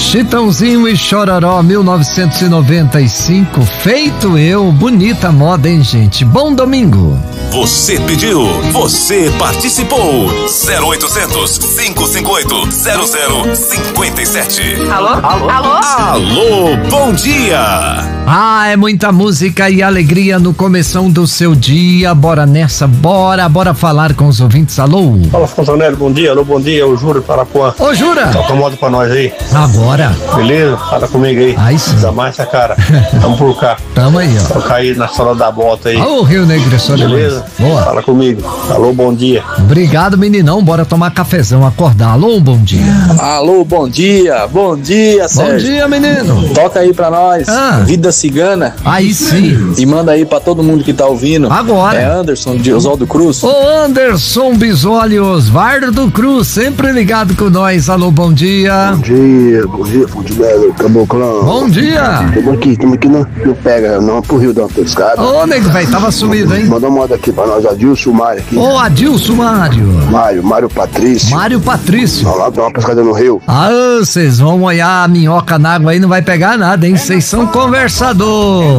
Chitãozinho e Chororó, 1995. Feito eu, bonita moda, hein, gente? Bom domingo. Você pediu, você participou. 0800 558 0057. Alô? Alô, bom dia. Ah, é muita música e alegria no começão do seu dia. Bora nessa, bora falar com os ouvintes. Alô? Fala, Fontanelli, bom dia. Alô, bom dia. Eu juro para Parapuã. Ô, Jura? Toca moda pra nós aí. Agora. Beleza? Fala comigo aí. Aí sim. Dá mais essa cara. Tamo por cá. Tamo aí, ó. Toca aí na sola da bota aí. Ô, Rio Negro, beleza? Boa. Fala comigo. Alô, bom dia. Obrigado, meninão. Bora tomar cafezão, acordar. Alô, bom dia. Alô, bom dia. Bom dia, Sérgio. Bom dia, menino. Toca aí pra nós. Vida Cigana. Aí sim. E manda aí pra todo mundo que tá ouvindo. Agora. É Anderson de Oswaldo Cruz. Ô, Anderson Bisoli Osvaldo Cruz, sempre ligado com nós. Alô, bom dia. Bom dia, Fundimelo, Caboclão. Bom dia. Tamo aqui no Pega, não pro Rio dar uma pescada. Ô, nego, velho, tava sumido, hein? Manda uma moda aqui pra nós, Adilson Mário aqui. Ô, Adilson Mário. Mário Patrício. Mário Patrício. Vamos lá dar uma pescada no rio. Ah, vocês vão olhar a minhoca na água aí, não vai pegar nada, hein? Vocês são conversador.